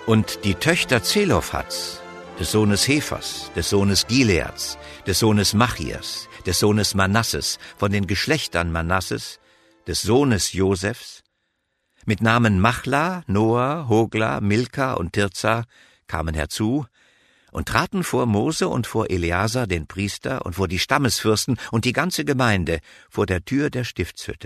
Und die Töchter Zelophhads, des Sohnes Hephers, des Sohnes Gileads, des Sohnes Machias, des Sohnes Manasses, von den Geschlechtern Manasses, des Sohnes Josefs, mit Namen Machla, Noah, Hogla, Milka und Tirza, kamen herzu und traten vor Mose und vor Eleazar, den Priester, und vor die Stammesfürsten und die ganze Gemeinde vor der Tür der Stiftshütte.